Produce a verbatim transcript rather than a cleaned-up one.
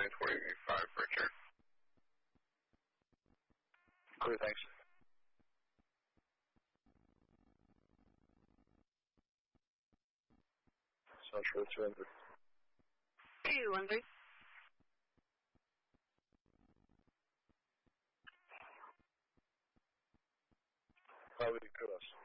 nine twenty-five for a turn. Clear, thanks. Sounds for two hundred. two one three. Probably Kudos.